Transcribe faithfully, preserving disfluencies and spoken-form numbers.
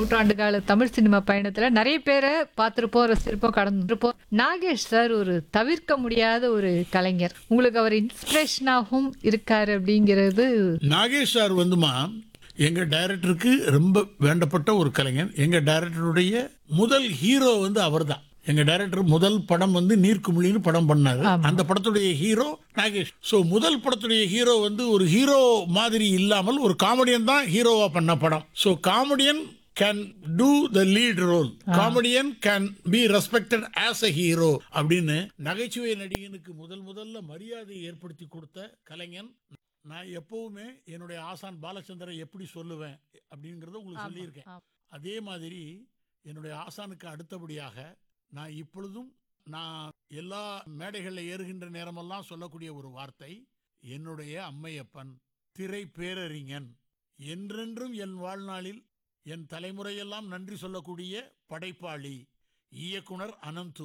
நூற்றாண்டு கால தமிழ் சினிமா பயணத்துல நெறைய பேர பார்த்திருப்போம், ரசிச்சிருப்போம், கடந்திருப்போம். நாகேஷ் சார் ஒரு தவிர்க்க முடியாத ஒரு கலைஞர். உங்களுக்கு அவர் இன்ஸ்பிரேஷனாகவும் இருக்காரு அப்படிங்கிறது நாகேஷ் சார் வந்துமா எங்க டைரக்டருக்கு ரொம்ப வேண்டப்பட்ட ஒரு கலைஞர். எங்க டைரக்டருடைய முதல் ஹீரோ வந்து அவர்தான். எங்க டைரக்டர் முதல் படம் வந்து நீர்க்குமிழின்னு படம் பண்ணாரு. ஆமா. அந்த படத்துடைய ஹீரோ நாகேஷ். சோ முதல் படத்துடைய ஹீரோ வந்து ஒரு ஹீரோ மாதிரி இல்லாமல் ஒரு காமெடியன் தான் ஹீரோவா பண்ண படம். So comedian can do the lead role, comedian can be respected as a hero அப்படின்னு நகைச்சுவை நடிகனுக்கு முதல் முதல்ல மரியாதை ஏற்படுத்தி கொடுத்த கலைஞன். நான் எப்பவுமே என்னுடைய ஆசான் பாலச்சந்திரன் எப்படி சொல்லுவேன் அப்படிங்கறத உங்களுக்கு சொல்லியிருக்கேன். அதே மாதிரி என்னுடைய ஆசானுக்கு அடுத்தபடியாக நான் இப்பொழுதும் நான் எல்லா மேடைகளில் ஏறுகின்ற நேரமெல்லாம் சொல்லக்கூடிய ஒரு வார்த்தை, என்னுடைய அம்மையப்பன், திரை பேரறிஞன், என்றென்றும் என் வாழ்நாளில் என் தலைமுறையெல்லாம் நன்றி சொல்லக்கூடிய படைப்பாளி, இயக்குனர் அனந்து.